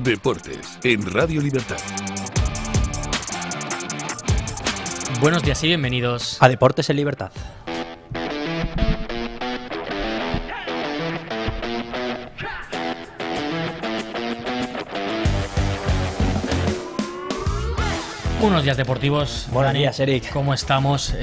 Deportes en Radio Libertad. Buenos días y bienvenidos a Deportes en Libertad. Buenos días deportivos. Buenos días, Eric. ¿Cómo estamos?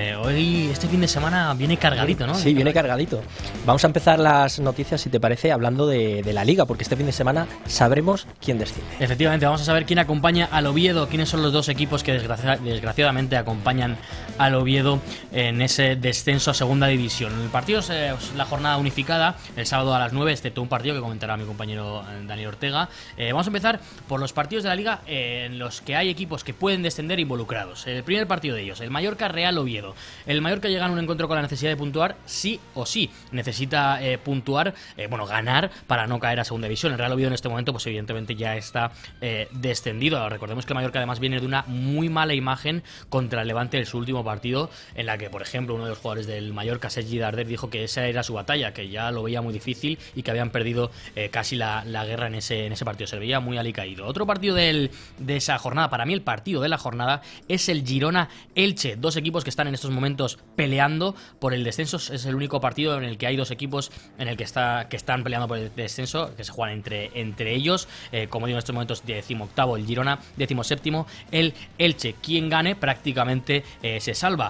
Hoy, este fin de semana viene cargadito, ¿no? Sí, viene cargadito. Vamos a empezar las noticias, si te parece, hablando de la Liga, porque este fin de semana sabremos quién desciende. Efectivamente, vamos a saber quién acompaña al Oviedo, quiénes son los dos equipos que desgraciadamente acompañan al Oviedo en ese descenso a segunda división. El partido es la jornada unificada, el sábado a las 9, excepto un partido que comentará mi compañero Daniel Ortega. Vamos a empezar por los partidos de la Liga en los que hay equipos que pueden descender involucrados. El primer partido de ellos, el Mallorca Real Oviedo. El Mallorca llega a un encuentro con la necesidad de puntuar sí o sí. Necesita puntuar, ganar para no caer a segunda división. El Real Oviedo en este momento, pues evidentemente ya está descendido. Recordemos que el Mallorca además viene de una muy mala imagen contra el Levante en su último partido, en la que, por ejemplo, uno de los jugadores del Mallorca, Sergi Darder, dijo que esa era su batalla, que ya lo veía muy difícil y que habían perdido casi la guerra en ese partido. Se le veía muy alicaído. Otro partido de esa jornada, para mí el partido de la jornada, es el Girona-Elche. Dos equipos que están en estos momentos peleando por el descenso. Es el único partido en el que hay dos equipos en el que están peleando por el descenso, que se juegan entre ellos. Como digo, en estos momentos 18º el Girona, 17º el Elche. Quien gane prácticamente se salva.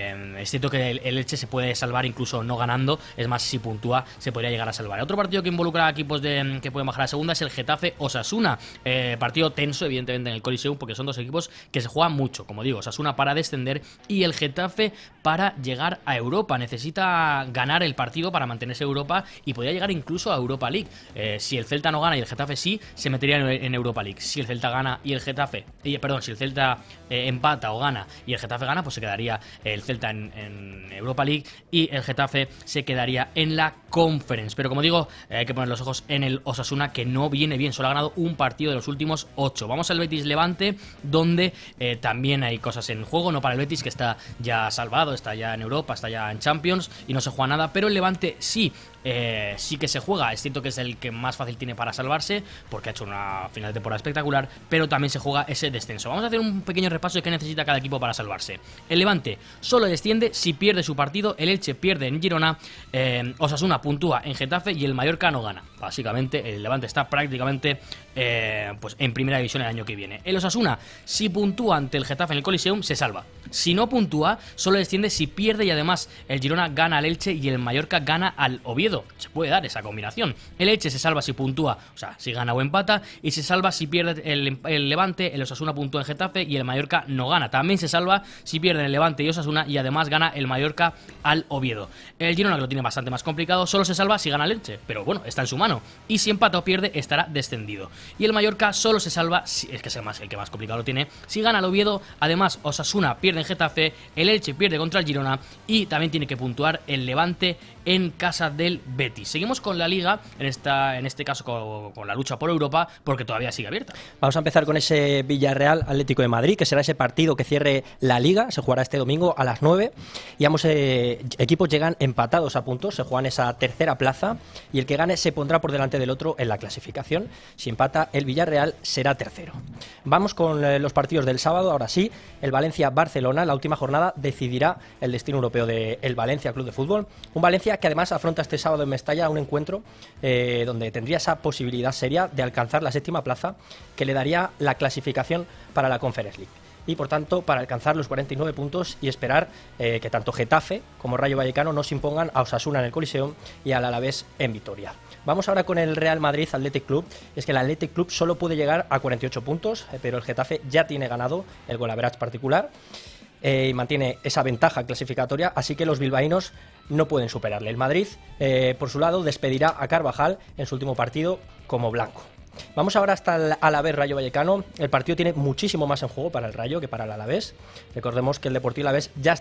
Es cierto que el Elche se puede salvar incluso no ganando. Es más, si puntúa se podría llegar a salvar. Otro partido que involucra a equipos que pueden bajar a segunda es el Getafe-Osasuna. Partido tenso, evidentemente, en el Coliseum, porque son dos equipos que se juegan mucho. Como digo, Osasuna para descender y el Getafe para llegar a Europa. Necesita ganar el partido para mantenerse en Europa y podría llegar incluso a Europa League. Si el Celta no gana y el Getafe sí, se metería en Europa League. Si el Celta gana y el Getafe... si el Celta empata o gana y el Getafe gana, pues se quedaría el Celta en Europa League y el Getafe se quedaría en la Conference. Pero como digo, hay que poner los ojos en el Osasuna, que no viene bien. Solo ha ganado un partido de los últimos 8. Vamos al Betis Levante, donde también hay cosas en juego. No para el Betis, que está ya salvado, está ya en Europa, está ya en Champions y no se juega nada, pero el Levante sí que se juega. Es cierto que es el que más fácil tiene para salvarse, porque ha hecho una final de temporada espectacular, pero también se juega ese descenso. Vamos a hacer un pequeño repaso de qué necesita cada equipo para salvarse. El Levante solo desciende si pierde su partido, el Elche pierde en Girona, Osasuna puntúa en Getafe y el Mallorca no gana. Básicamente el Levante está prácticamente en primera división el año que viene. El Osasuna, si puntúa ante el Getafe en el Coliseum, se salva. Si no puntúa, solo desciende si pierde y además el Girona gana al Elche y el Mallorca gana al Oviedo. Se puede dar esa combinación. El Elche se salva si puntúa, o sea, si gana o empata, y se salva si pierde el Levante, el Osasuna puntúa en Getafe y el Mallorca no gana. También se salva si pierden el Levante y Osasuna y además gana el Mallorca al Oviedo. El Girona, que lo tiene bastante más complicado, solo se salva si gana el Elche, pero bueno, está en su mano. Y si empata o pierde, estará descendido. Y el Mallorca solo se salva, es que es el que más complicado lo tiene, si gana el Oviedo. Además, Osasuna pierde en Getafe, el Elche pierde contra el Girona y también tiene que puntuar el Levante en casa del Betis. Seguimos con la Liga, en este caso con la lucha por Europa, porque todavía sigue abierta. Vamos a empezar con ese Villarreal Atlético de Madrid, que será ese partido que cierre la Liga. Se jugará este domingo a las 9 y ambos equipos llegan empatados a puntos, se juegan esa tercera plaza y el que gane se pondrá por delante del otro en la clasificación. Si empata el Villarreal, será tercero. Vamos con los partidos del sábado. Ahora sí, el Valencia-Barcelona, la última jornada, decidirá el destino europeo del Valencia Club de Fútbol. Un Valencia que además afronta este sábado en Mestalla un encuentro donde tendría esa posibilidad seria de alcanzar la séptima plaza, que le daría la clasificación para la Conference League. Y por tanto, para alcanzar los 49 puntos y esperar que tanto Getafe como Rayo Vallecano no se impongan a Osasuna en el Coliseum y al Alavés en Vitoria. Vamos ahora con el Real Madrid Athletic Club. Es que el Athletic Club solo puede llegar a 48 puntos, pero el Getafe ya tiene ganado el goal average particular y mantiene esa ventaja clasificatoria, así que los bilbaínos no pueden superarle. El Madrid, por su lado, despedirá a Carvajal en su último partido como blanco. Vamos ahora hasta el Alavés Rayo Vallecano. El partido tiene muchísimo más en juego para el Rayo que para el Alavés. Recordemos que el Deportivo Alavés ya